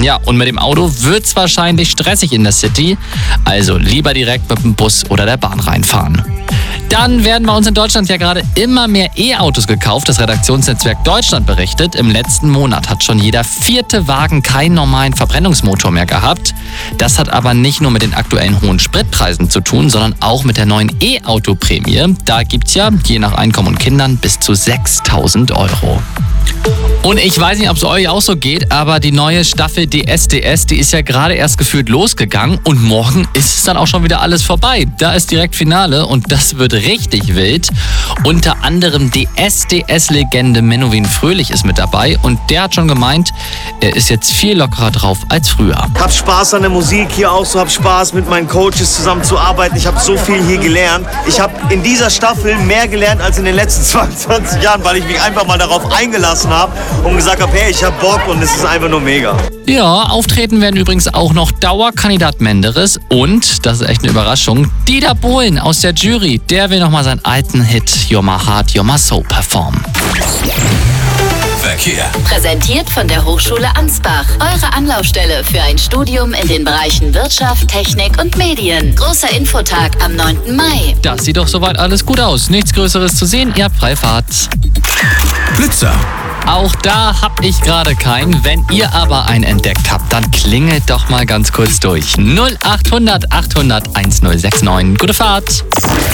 Ja, und mit dem Auto wird's wahrscheinlich stressig in der City. Also lieber direkt mit dem Bus oder der Bahn reinfahren. Dann werden bei uns in Deutschland ja gerade immer mehr E-Autos gekauft. Das Redaktionsnetzwerk Deutschland berichtet, im letzten Monat hat schon jeder 4. Wagen keinen normalen Verbrennungsmotor mehr gehabt. Das hat aber nicht nur mit den aktuellen hohen Spritpreisen zu tun, sondern auch mit der neuen E-Auto-Prämie. Da gibt's ja, je nach Einkommen und Kindern, bis zu 6.000 €. Und ich weiß nicht, ob es euch auch so geht, aber die neue Staffel DSDS, die ist ja gerade erst gefühlt losgegangen und morgen ist es dann auch schon wieder alles vorbei. Da ist direkt Finale und das wird richtig wild. Unter anderem DSDS-Legende Menowin Fröhlich ist mit dabei und der hat schon gemeint, er ist jetzt viel lockerer drauf als früher. Hab Spaß an der Musik hier auch so, hab Spaß mit meinen Coaches zusammen zu arbeiten. Ich habe so viel hier gelernt. Ich habe in dieser Staffel mehr gelernt als in den letzten 22 Jahren, weil ich mich einfach mal darauf eingelassen habe und gesagt habe, hey, ich hab Bock und es ist einfach nur mega. Ja, auftreten werden übrigens auch noch Dauerkandidat Menderes und, das ist echt eine Überraschung, Dieter Bohlen aus der Jury. Der will nochmal seinen alten Hit You're My Heart, You're My Soul performen. Verkehr. Präsentiert von der Hochschule Ansbach. Eure Anlaufstelle für ein Studium in den Bereichen Wirtschaft, Technik und Medien. Großer Infotag am 9. Mai. Das sieht doch soweit alles gut aus. Nichts Größeres zu sehen, ihr habt Freifahrt. Blitzer. Auch da hab ich gerade keinen. Wenn ihr aber einen entdeckt habt, dann klingelt doch mal ganz kurz durch. 0800 800 1069. Gute Fahrt.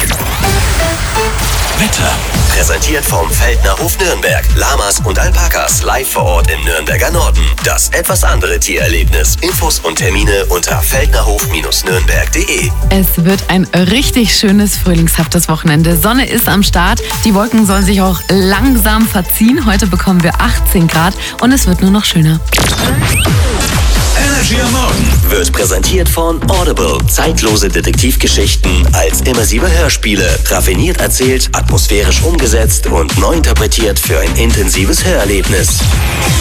Wetter. Präsentiert vom Feldnerhof Nürnberg. Lamas und Alpakas live vor Ort im Nürnberger Norden. Das etwas andere Tiererlebnis. Infos und Termine unter feldnerhof-nürnberg.de. Es wird ein richtig schönes, frühlingshaftes Wochenende. Sonne ist am Start. Die Wolken sollen sich auch langsam verziehen. Heute bekommen wir 18 Grad und es wird nur noch schöner. Energy am Morgen Wird präsentiert von Audible. Zeitlose Detektivgeschichten als immersive Hörspiele. Raffiniert erzählt, atmosphärisch umgesetzt und neu interpretiert für ein intensives Hörerlebnis.